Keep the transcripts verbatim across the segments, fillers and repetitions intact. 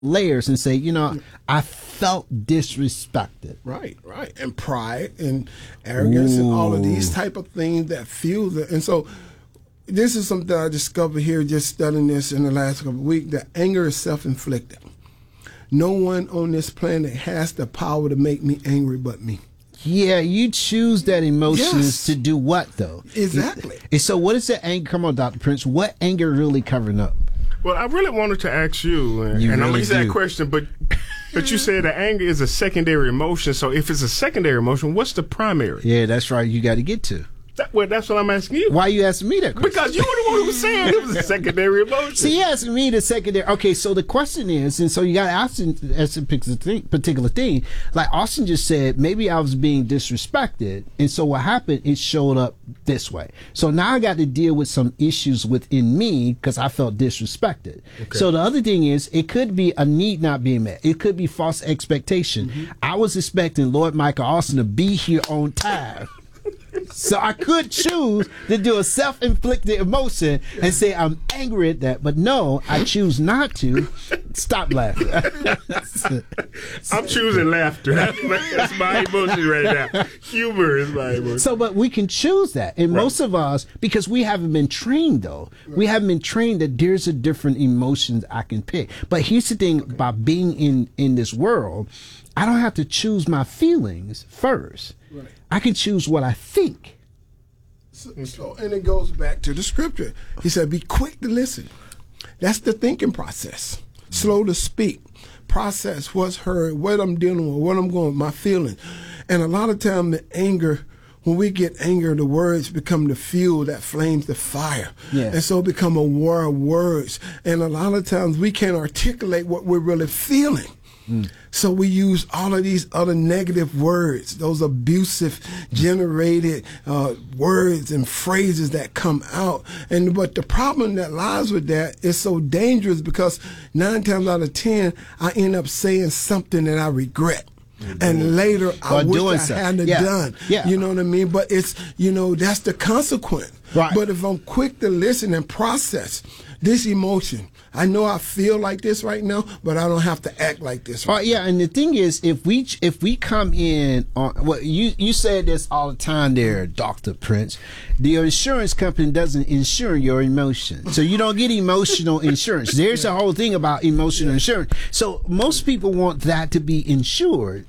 layers and say, you know, I felt disrespected. Right, right. And pride and arrogance Ooh. and all of these type of things that fuel it. And so this is something I discovered here just studying this in the last couple of weeks, that anger is self-inflicted. No one on this planet has the power to make me angry but me. Yeah, you choose that emotions yes. to do what, though? Exactly. And so what is that anger? Come on, Doctor Prince. What anger really covering up? Well, I really wanted to ask you, and, you and really I'm going to ask do. that question, but but you said that anger is a secondary emotion. So if it's a secondary emotion, what's the primary? Yeah, that's right. You got to get to. That, well, that's what I'm asking you. Why are you asking me that question? Because you were the one who was saying it was a secondary emotion. See, you asking me the secondary. Okay, so the question is, and so you got to ask as a particular thing. Like Austin just said, maybe I was being disrespected, and so what happened? It showed up this way. So now I got to deal with some issues within me because I felt disrespected. Okay. So the other thing is, it could be a need not being met. It could be false expectation. Mm-hmm. I was expecting Lord Michael Austin to be here on time. So I could choose to do a self-inflicted emotion and say I'm angry at that, but no, I choose not to. Stop laughing. I'm choosing laughter. That's my, that's my emotion right now. Humor is my emotion. So, but we can choose that, and right. most of us, because we haven't been trained though, right. we haven't been trained that there's a different emotions I can pick. But here's the thing okay. about being in in this world, I don't have to choose my feelings first. Right. I can choose what I think. So, so, and it goes back to the scripture. He said, be quick to listen. That's the thinking process. Mm-hmm. Slow to speak. Process what's heard, what I'm dealing with, what I'm going with, my feelings. And a lot of time the anger, when we get anger, the words become the fuel that flames the fire. Yeah. And so it become a war of words. And a lot of times we can't articulate what we're really feeling. Mm. So we use all of these other negative words, those abusive generated uh, words and phrases that come out. And but the problem that lies with that is so dangerous because nine times out of ten, I end up saying something that I regret. Mm-hmm. And later, I wish I hadn't yeah. done. Yeah. You know what I mean? But it's, you know, that's the consequence. Right. But if I'm quick to listen and process this emotion, I know I feel like this right now, but I don't have to act like this. Right oh, yeah, and the thing is, if we if we come in on well, you you said this all the time, there, Doctor Prince. The insurance company doesn't insure your emotions, so you don't get emotional insurance. There's a whole thing about emotional insurance. So most people want that to be insured.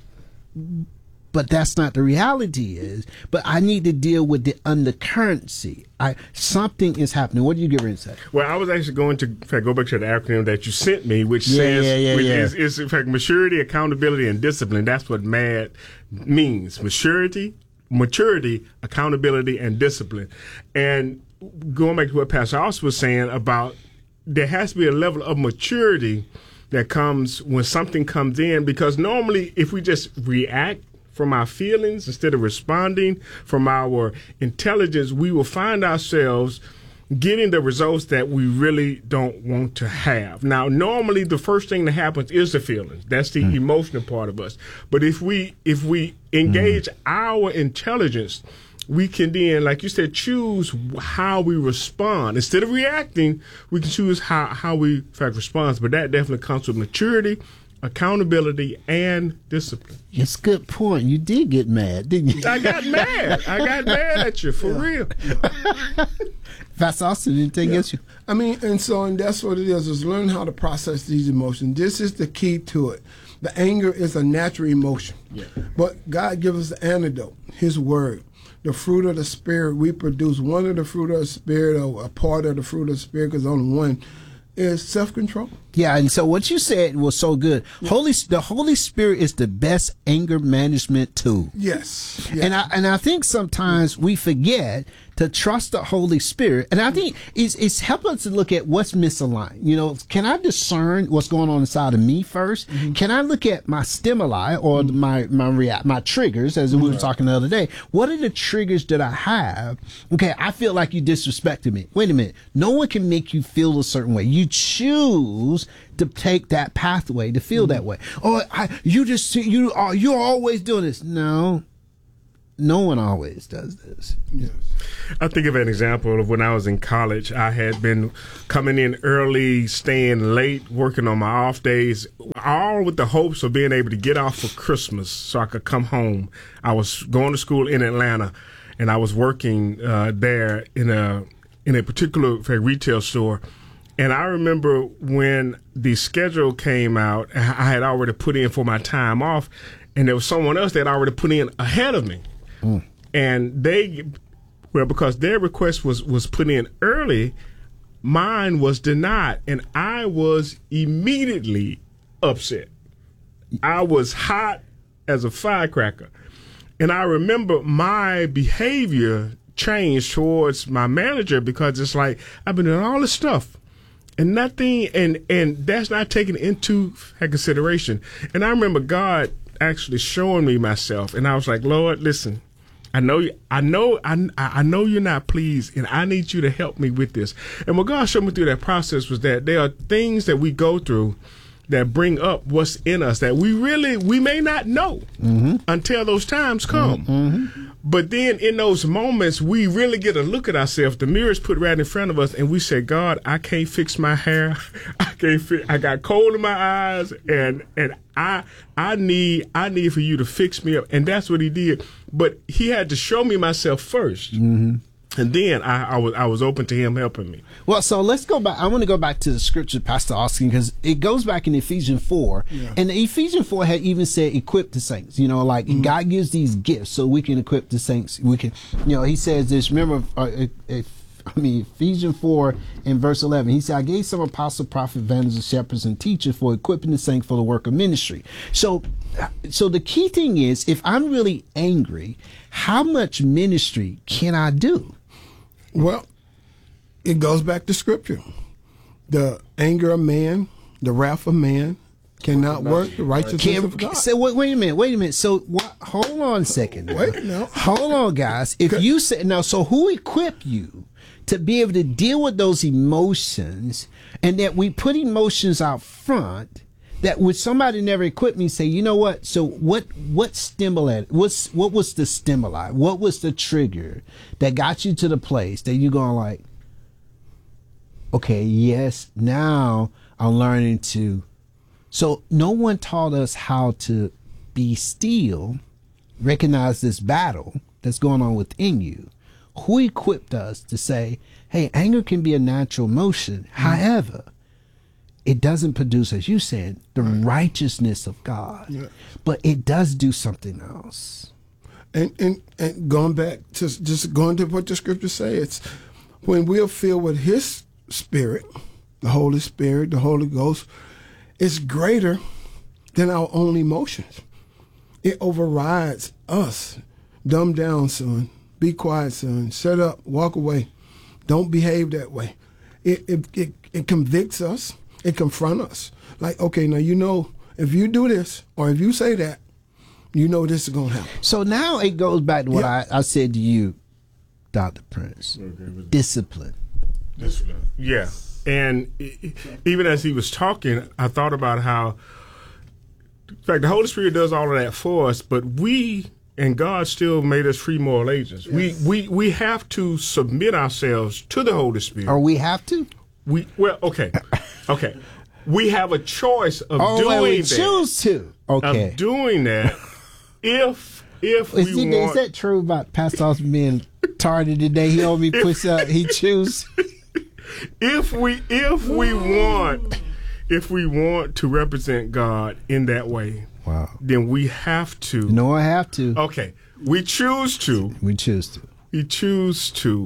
But that's not the reality is. But I need to deal with the undercurrency. I something is happening. What do you give her insight? Well, I was actually going to in fact, go back to the acronym that you sent me, which yeah, says yeah, yeah, which yeah. Is, is in fact maturity, accountability, and discipline. That's what MAD means. Maturity, maturity, accountability, and discipline. And going back to what Pastor Austin was saying about there has to be a level of maturity that comes when something comes in, because normally if we just react from our feelings instead of responding from our intelligence, we will find ourselves getting the results that we really don't want to have. Now, normally the first thing that happens is the feelings. That's the mm. emotional part of us. But if we if we engage mm. our intelligence, we can then, like you said, choose how we respond. Instead of reacting, we can choose how, how we, in fact, respond. But that definitely comes with maturity, accountability, and discipline. It's a good point. You did get mad, didn't you? I got mad. I got mad at you, for yeah. real. Pastor Austin, anything yeah. else you? I mean, and so, and that's what it is, is learn how to process these emotions. This is the key to it. The anger is a natural emotion. Yeah. But God gives us the antidote, His Word. The fruit of the Spirit we produce. One of the fruit of the Spirit, or a part of the fruit of the Spirit, because only one, is self-control. Yeah, and so what you said was so good. Yeah. Holy, the Holy Spirit is the best anger management tool. Yes. Yeah. And I and I think sometimes we forget to trust the Holy Spirit. And I think it's it's helping us to look at what's misaligned. You know, can I discern what's going on inside of me first? Mm-hmm. Can I look at my stimuli or mm-hmm. my my react my triggers, as mm-hmm. we were talking the other day? What are the triggers that I have? Okay, I feel like you disrespected me. Wait a minute. No one can make you feel a certain way. You choose to take that pathway to feel mm-hmm. that way. Oh, I, you just you are you're always doing this. No. no one always does this. Yes. I think of an example of when I was in college. I had been coming in early, staying late, working on my off days, all with the hopes of being able to get off for Christmas so I could come home. I was going to school in Atlanta, and I was working uh, there in a in a particular retail store. And I remember when the schedule came out, I had already put in for my time off, and there was someone else that had already put in ahead of me. Mm. And they, well, because their request was, was put in early, mine was denied. And I was immediately upset. I was hot as a firecracker. And I remember my behavior changed towards my manager because it's like, I've been doing all this stuff. And nothing, and, and that's not taken into consideration. And I remember God actually showing me myself, and I was like, Lord, listen, I know you, I know, I, I know you're not pleased, and I need you to help me with this. And what God showed me through that process was that there are things that we go through that bring up what's in us that we really, we may not know mm-hmm. until those times come. Mm-hmm. But then in those moments, we really get a look at ourselves. The mirror's put right in front of us, and we say, God, I can't fix my hair. I can't fix, I got cold in my eyes, and and I I need I need for you to fix me up. And that's what he did. But he had to show me myself first. Mm-hmm. And then I, I was I was open to him helping me. Well, so let's go back. I want to go back to the scripture, Pastor Austin, because it goes back in Ephesians four. Yeah. And Ephesians four had even said equip the saints. You know, like mm-hmm. God gives these gifts so we can equip the saints. We can, you know, he says this, remember, uh, if, I mean, Ephesians four in verse eleven, he said, I gave some apostle, prophet, evangelists, shepherds, and teachers for equipping the saints for the work of ministry. So, so the key thing is, if I'm really angry, how much ministry can I do? Well, it goes back to scripture. The anger of man, the wrath of man cannot work the righteousness Can, of God. So wait, wait a minute, wait a minute. So what, hold on a second. Now. Wait, no. Hold on, guys. If you say now, so who equipped you to be able to deal with those emotions, and that we put emotions out front? That would somebody never equip me say, you know what? So what, what stimulated, what's, what was the stimuli? What was the trigger that got you to the place that you're going like, okay, yes, now I'm learning to. So no one taught us how to be still, recognize this battle that's going on within you. Who equipped us to say, hey, anger can be a natural emotion. Mm-hmm. However, it doesn't produce, as you said, the right. righteousness of God, yeah. but it does do something else. And, and and going back to just going to what the scriptures say, it's when we're filled with His Spirit, the Holy Spirit, the Holy Ghost, it's greater than our own emotions. It overrides us. Dumb down, son. Be quiet, son. Shut up. Walk away. Don't behave that way. It it it, it convicts us. It confronts us. Like, okay, now you know, if you do this or if you say that, you know this is going to happen. So now it goes back to what yep. I, I said to you, Doctor Prince. Okay, discipline. Discipline. Yeah. And even as he was talking, I thought about how, in fact, the Holy Spirit does all of that for us, but we and God still made us free moral agents. Yes. We, we, we have to submit ourselves to the Holy Spirit. Or we have to? We Well, okay. Okay. We have a choice of oh, doing we that. choose to. Okay. Of doing that if if is, we he, want. Is that true about Pastor Austin being tardy today? He only push up. He choose. If we if we want if we want to represent God in that way, wow, then we have to. No, I have to. Okay. We choose to. We choose to. We choose to.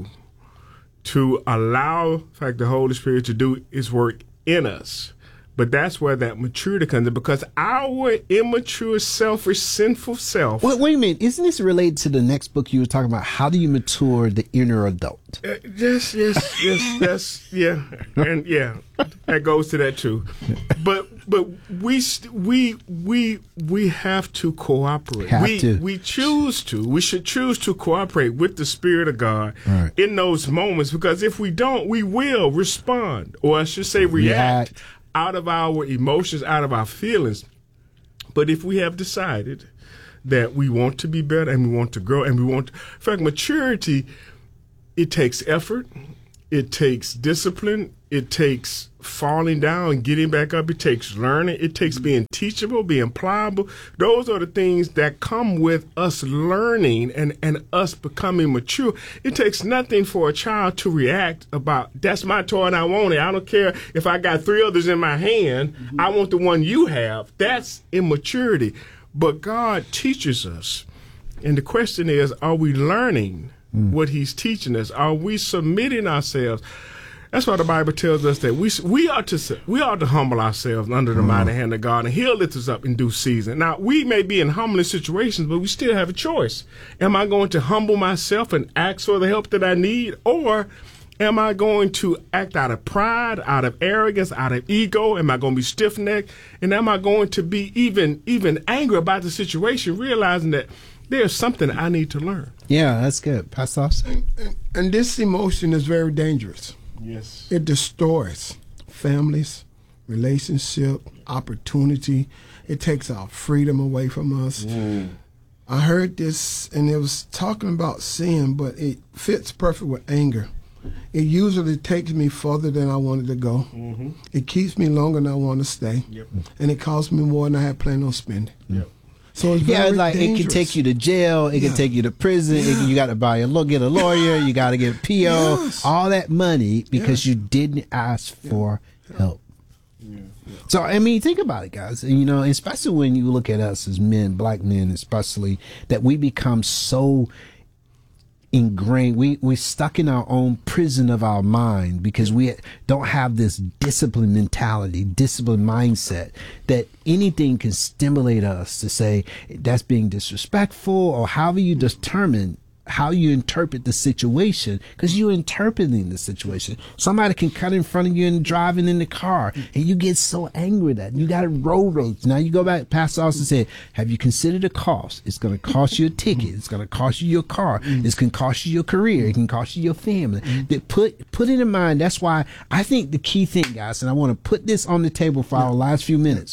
To allow, in fact, the Holy Spirit to do His work in us. But that's where that maturity comes in, because our immature, selfish, sinful self. Wait, wait a minute. Isn't this related to the next book you were talking about? How do you mature the inner adult? Uh, yes, yes, yes, that's, yeah. And yeah, that goes to that too. But but we we we we have to cooperate. Have we, to. We choose to. We should choose to cooperate with the Spirit of God right. in those moments, because if we don't, we will respond, or I should say react. react. out of our emotions, out of our feelings. But if we have decided that we want to be better and we want to grow and we want to, in fact, maturity, it takes effort, it takes discipline, it takes falling down and getting back up, it takes learning, it takes being teachable, being pliable. Those are the things that come with us learning and, and us becoming mature. It takes nothing for a child to react about, that's my toy and I want it. I don't care if I got three others in my hand, mm-hmm. I want the one you have. That's immaturity. But God teaches us. And the question is, are we learning mm. what he's teaching us? Are we submitting ourselves? That's why the Bible tells us that we we ought to we ought to humble ourselves under the mm. mighty hand of God, and he'll lift us up in due season. Now, we may be in humbling situations, but we still have a choice. Am I going to humble myself and ask for the help that I need, or am I going to act out of pride, out of arrogance, out of ego? Am I going to be stiff-necked? And am I going to be even even angry about the situation, realizing that there's something I need to learn? Yeah, that's good. Pastor Austin? And, and, and this emotion is very dangerous. Yes. It destroys families, relationship, opportunity. It takes our freedom away from us. Mm. I heard this, and it was talking about sin, but it fits perfect with anger. It usually takes me further than I wanted to go. Mm-hmm. It keeps me longer than I want to stay. Yep. And it costs me more than I had planned on spending. Yep. So it's yeah, very like dangerous. It can take you to jail. It yeah. can take you to prison. Yeah. It can, you got to buy a look, get a lawyer. You got to get a P O. Yes. All that money because yeah. you didn't ask for yeah. help. Yeah. Yeah. So I mean, think about it, guys. You know, especially when you look at us as men, black men, especially, that we become so ingrained. We we're stuck in our own prison of our mind because we don't have this discipline mentality, discipline mindset that anything can stimulate us to say that's being disrespectful, or however you determine how you interpret the situation, because you're interpreting the situation. Somebody can cut in front of you and driving in the car, and you get so angry that you got to road rage. Now you go back, Pastor Austin said, have you considered the cost? It's going to cost you a ticket. It's going to cost you your car. It's going to cost you your career. It can cost you your family. That put put it in mind. That's why I think the key thing, guys, and I want to put this on the table for our last few minutes.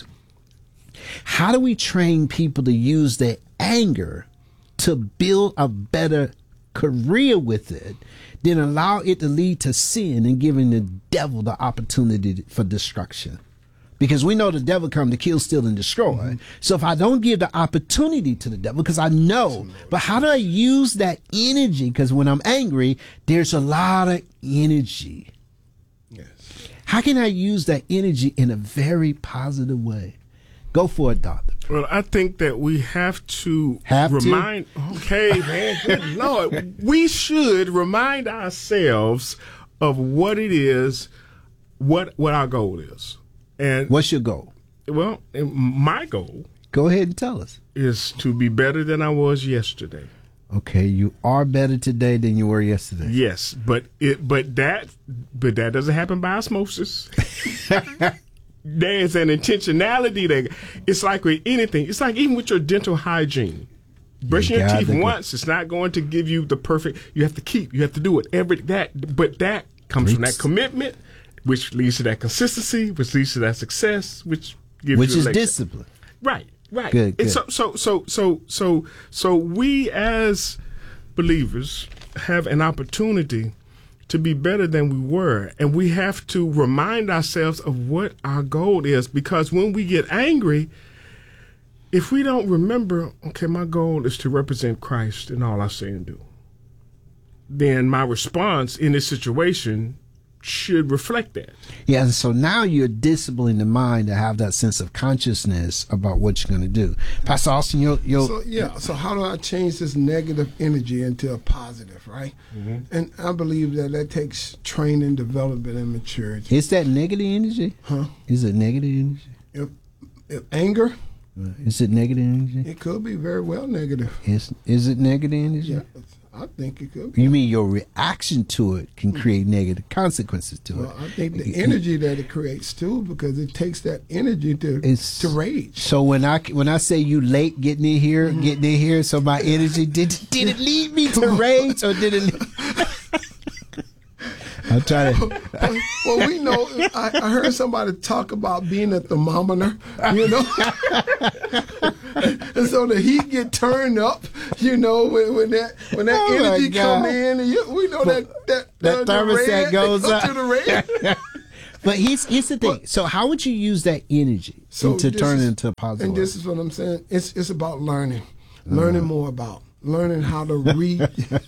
How do we train people to use their anger to build a better career with it, then allow it to lead to sin and giving the devil the opportunity for destruction? Because we know the devil come to kill, steal, and destroy. Mm-hmm. So if I don't give the opportunity to the devil, because I know, but how do I use that energy? Because when I'm angry, there's a lot of energy. Yes. How can I use that energy in a very positive way? Go for it, Doctor. Well, I think that we have to have remind. To? Okay, man, good Lord, we should remind ourselves of what it is, what what our goal is, and what's your goal? Well, my goal. Go ahead and tell us. Is to be better than I was yesterday. Okay, you are better today than you were yesterday. Yes, but it, but that, but that doesn't happen by osmosis. There's an intentionality that it's like with anything. It's like even with your dental hygiene. Brushing you your teeth once, go. It's not going to give you the perfect. You have to keep. You have to do it every that. But that comes Greeks. From that commitment, which leads to that consistency, which leads to that success, which gives which you is lecture. Discipline. Right. Right. Good. Good. And so so so so so so we as believers have an opportunity to be better than we were. And we have to remind ourselves of what our goal is, because when we get angry, if we don't remember, okay, my goal is to represent Christ in all I say and do, then my response in this situation should reflect that. Yeah, and so now you're disciplining the mind to have that sense of consciousness about what you're going to do. Pastor Austin, you'll... you'll so, yeah, so how do I change this negative energy into a positive, right? Mm-hmm. And I believe that that takes training, development, and maturity. Is that negative energy? Huh? Is it negative energy? If, if anger... Uh, is it negative energy? It could be very well negative. Is, is it negative energy? Yeah. I think it could be. You mean your reaction to it can create negative consequences to well, it? I think the energy that it creates too, because it takes that energy to it's, to rage. So when I when I say you late getting in here, mm-hmm. getting in here, so my energy did did it lead me to rage or did it? I'm trying to. Well, we know. I, I heard somebody talk about being a thermometer. You know. and so the heat get turned up, you know, when, when that when that Oh, energy my come God. in, and you, we know that that, That uh, the thermostat red, goes they go up. to the red. But here's, here's the thing. So how would you use that energy So to this turn is- it into a positive? And this is what I'm saying. It's it's about learning, learning more about, learning how to read.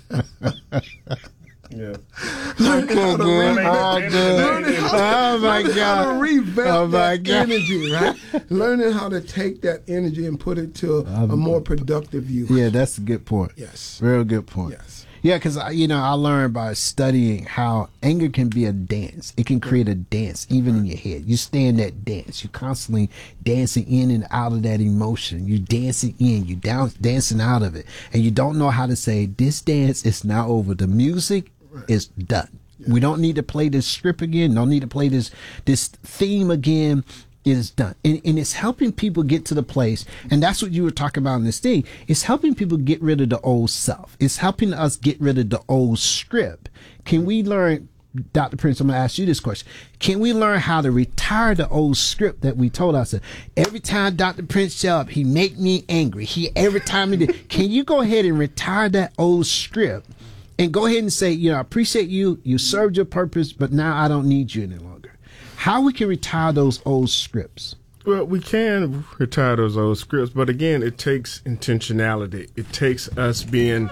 Yeah. learning how to good. read. Oh, good. Learning how, Oh, my learning God. how to revamp Oh, my that God. energy, right? Learning how to take that energy and put it to a more productive use. Yeah, that's a good point. Yes. Real good point. Yes. Yeah, because you know I learned by studying how anger can be a dance. It can create a dance even in your head. You stay in that dance. You're constantly dancing in and out of that emotion. You dancing in. You down dancing out of it, and you don't know how to say this dance is now over. The music is done. We don't need to play this script again. Don't need to play this this theme again. It is done. And, and it's helping people get to the place. And that's what you were talking about in this thing. It's helping people get rid of the old self. It's helping us get rid of the old script. Can we learn, Doctor Prince, I'm going to ask you this question. Can we learn how to retire the old script that we told ourselves? Every time Doctor Prince show up, he make me angry. He every time he did. Can you go ahead and retire that old script and go ahead and say, you know, I appreciate you. You served your purpose, but now I don't need you any longer. How we can retire those old scripts? Well, we can retire those old scripts, but again, it takes intentionality. It takes us being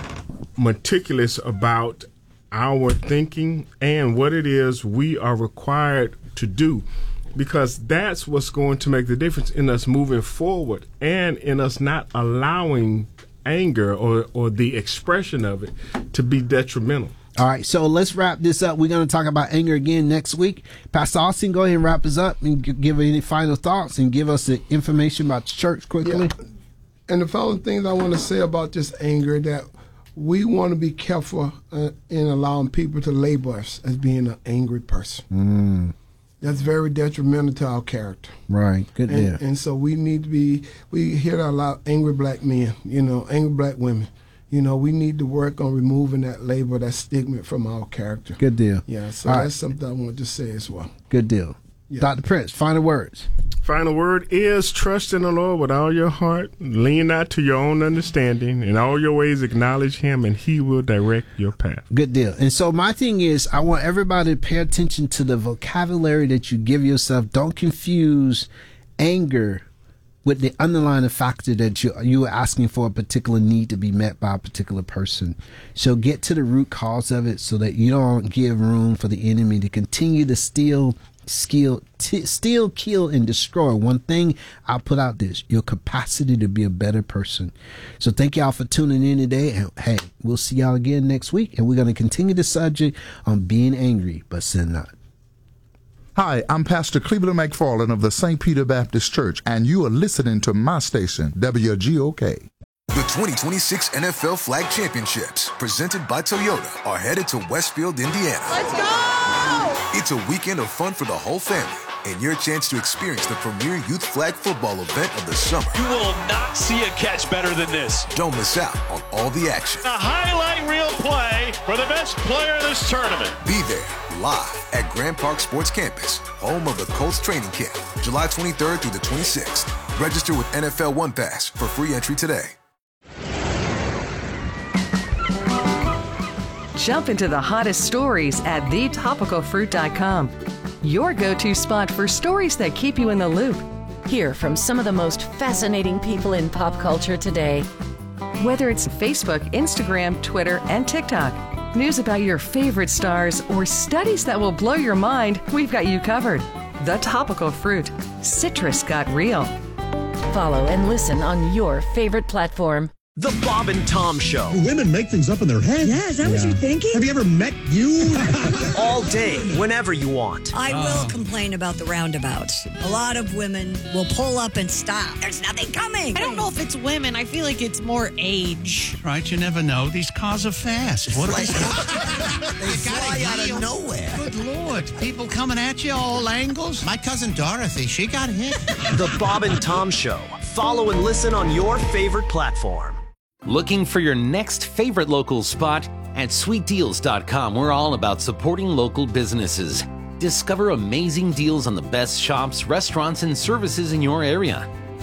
meticulous about our thinking and what it is we are required to do, because that's what's going to make the difference in us moving forward and in us not allowing anger or, or the expression of it to be detrimental. All right, so let's wrap this up. We're going to talk about anger again next week. Pastor Austin, go ahead and wrap us up and g- give any final thoughts and give us the information about the church quickly. Yeah. And the final things I want to say about this anger, that we want to be careful uh, in allowing people to label us as being an angry person. Mm, That's very detrimental to our character. right, good And, deal. and so we need to be, we hear a lot of angry black men, you know, angry black women. You know, we need to work on removing that label, that stigma from our character. Good deal. Yeah, so All that's right. something I want to say as well. Good deal. Yeah. Doctor Prince, final words. Final word is trust in the Lord with all your heart. Lean not to your own understanding. In all your ways acknowledge him, and he will direct your path. Good deal. And so my thing is, I want everybody to pay attention to the vocabulary that you give yourself. Don't confuse anger with the underlying factor that you you are asking for a particular need to be met by a particular person. So get to the root cause of it so that you don't give room for the enemy to continue to steal, skill, t- steal, kill, and destroy. One thing I'll put out this, your capacity to be a better person. So thank y'all for tuning in today. And hey, we'll see y'all again next week. And we're going to continue the subject on being angry, but sin not. Hi, I'm Pastor Cleveland McFarland of the Saint Peter Baptist Church, and you are listening to my station, W G O K. The twenty twenty-six N F L Flag Championships, presented by Toyota, are headed to Westfield, Indiana. Let's go! It's a weekend of fun for the whole family and your chance to experience the premier youth flag football event of the summer. You will not see a catch better than this. Don't miss out on all the action. A highlight reel play for the best player of this tournament. Be there live at Grand Park Sports Campus, home of the Colts training camp, July twenty-third through the twenty-sixth. Register with N F L One Pass for free entry today. Jump into the hottest stories at the topical fruit dot com. Your go-to spot for stories that keep you in the loop. Hear from some of the most fascinating people in pop culture today. Whether it's Facebook, Instagram, Twitter, and TikTok, news about your favorite stars, or studies that will blow your mind, we've got you covered. The Topical Fruit. Citrus got real. Follow and listen on your favorite platform. The Bob and Tom Show. Women make things up in their head. Yeah, is that what you're thinking? Have you ever met you? All day, whenever you want. I will complain about the roundabouts. A lot of women will pull up and stop. There's nothing coming. I don't know if it's women. I feel like it's more age. Right, you never know. These cars are fast. What are they? They fly out of nowhere. Good Lord. People coming at you all angles. My cousin Dorothy, she got hit. The Bob and Tom Show. Follow and listen on your favorite platform. Looking for your next favorite local spot? At sweet deals dot com, we're all about supporting local businesses. Discover amazing deals on the best shops, restaurants, and services in your area.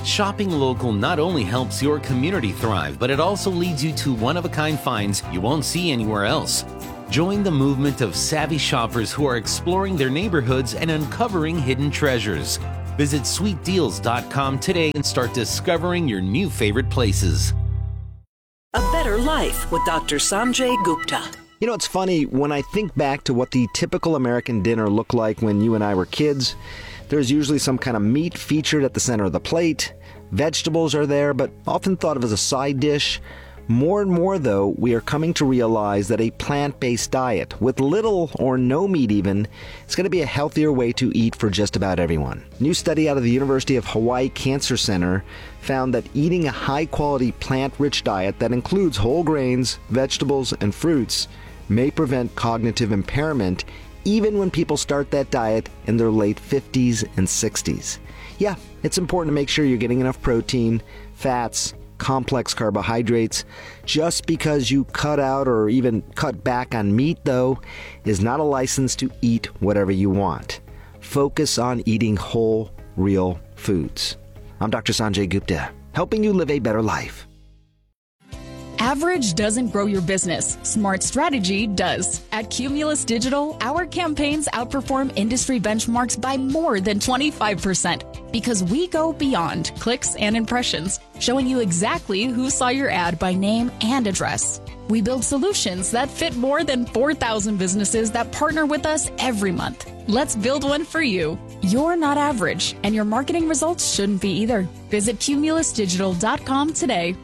Shopping local not only helps your community thrive, but it also leads you to one-of-a-kind finds you won't see anywhere else. Join the movement of savvy shoppers who are exploring their neighborhoods and uncovering hidden treasures. Visit sweet deals dot com today and start discovering your new favorite places. A Better Life with Doctor Sanjay Gupta. You know, it's funny, when I think back to what the typical American dinner looked like when you and I were kids, there's usually some kind of meat featured at the center of the plate. Vegetables are there, but often thought of as a side dish. More and more, though, we are coming to realize that a plant-based diet, with little or no meat even, is going to be a healthier way to eat for just about everyone. A new study out of the University of Hawaii Cancer Center found that eating a high-quality plant-rich diet that includes whole grains, vegetables, and fruits may prevent cognitive impairment even when people start that diet in their late fifties and sixties. Yeah, it's important to make sure you're getting enough protein, fats, complex carbohydrates. Just because you cut out or even cut back on meat, though, is not a license to eat whatever you want. Focus on eating whole, real foods. I'm Doctor Sanjay Gupta, helping you live a better life. Average doesn't grow your business. Smart strategy does. At Cumulus Digital, our campaigns outperform industry benchmarks by more than twenty-five percent because we go beyond clicks and impressions, showing you exactly who saw your ad by name and address. We build solutions that fit more than four thousand businesses that partner with us every month. Let's build one for you. You're not average, and your marketing results shouldn't be either. Visit Cumulus Digital dot com today.